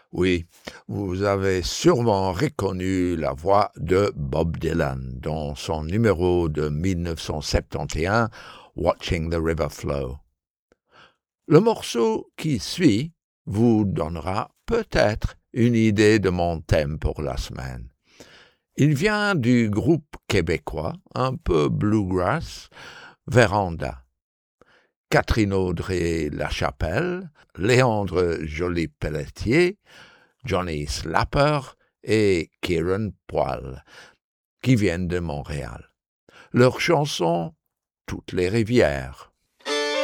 Oui, vous avez sûrement reconnu la voix de Bob Dylan dans son numéro de 1971, Watching the River Flow. Le morceau qui suit vous donnera peut-être une idée de mon thème pour la semaine. Il vient du groupe québécois, un peu bluegrass, Véranda. Catherine Audrey Lachapelle, Léandre Joly-Pelletier, Johnny Slapper et Kieran Poil, qui viennent de Montréal. Leur chanson « Toutes les rivières ».